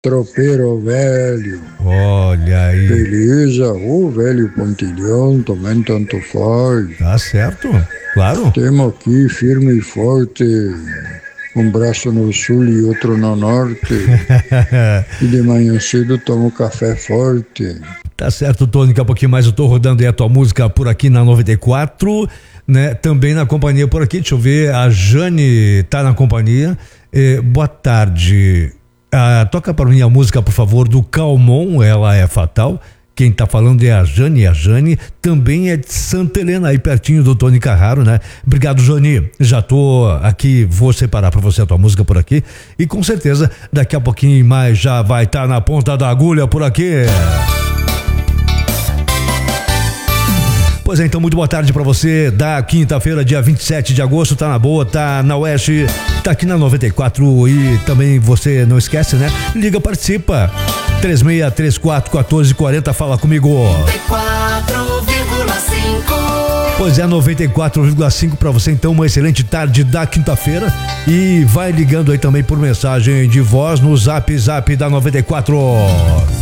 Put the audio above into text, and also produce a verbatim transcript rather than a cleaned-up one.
Tropeiro velho. Olha aí. Beleza, o velho pontilhão também tanto faz. Tá certo, claro. Temos aqui firme e forte, um braço no sul e outro no norte. E de manhã cedo tomo café forte. Tá certo, Tony, daqui a pouquinho mais eu tô rodando aí a tua música por aqui na noventa e quatro, né? Também na companhia por aqui, deixa eu ver, a Jane tá na companhia. Eh, boa tarde. Ah, toca para mim a música, por favor, do Calmon, Ela é Fatal. Quem tá falando é a Jane, a Jane também é de Santa Helena, aí pertinho do Tony Carraro, né? Obrigado, Jane. Já tô aqui, vou separar para você a tua música por aqui e com certeza daqui a pouquinho mais já vai estar tá na ponta da agulha por aqui. Pois é, então muito boa tarde pra você da quinta-feira, dia vinte e sete de agosto, tá na boa, tá na Oeste, tá aqui na noventa e quatro e também você não esquece, né? Liga, participa, três seis três quatro, um quatro quatro zero, fala comigo. noventa e quatro vírgula cinco. Pois é, noventa e quatro vírgula cinco pra você, então uma excelente tarde da quinta-feira e vai ligando aí também por mensagem de voz no zap zap da noventa e quatro.